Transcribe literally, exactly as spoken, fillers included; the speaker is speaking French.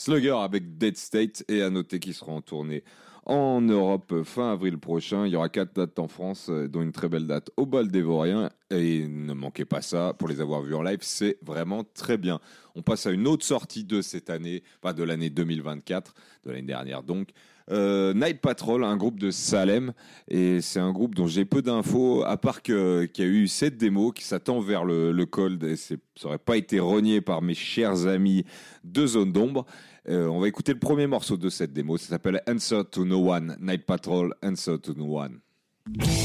Slugger avec Dead State, et à noter qu'ils seront en tournée en Europe fin avril prochain. Il y aura quatre dates en France, dont une très belle date au Bal d'Évorien. Et ne manquez pas ça, pour les avoir vus en live, c'est vraiment très bien. On passe à une autre sortie de cette année, enfin de l'année deux mille vingt-quatre, de l'année dernière donc. Euh, Night Patrol, un groupe de Salem, et c'est un groupe dont j'ai peu d'infos, à part que, qu'il y a eu cette démo qui s'attend vers le, le cold, et c'est, ça n'aurait pas été renié par mes chers amis de Zone d'Ombre. Euh, on va écouter le premier morceau de cette démo, ça s'appelle Answer to No One, Night Patrol, Answer to No One.